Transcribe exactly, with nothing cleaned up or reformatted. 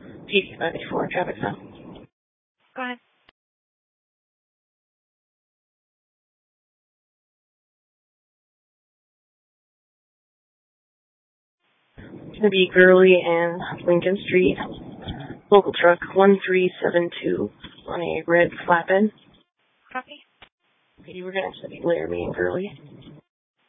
P D ninety-four, traffic stop. Go ahead. It's going to be Gurley and Lincoln Street. Local truck one three seven two on a red flatbed. Copy. Okay, you were going to actually Laramie and Gurley.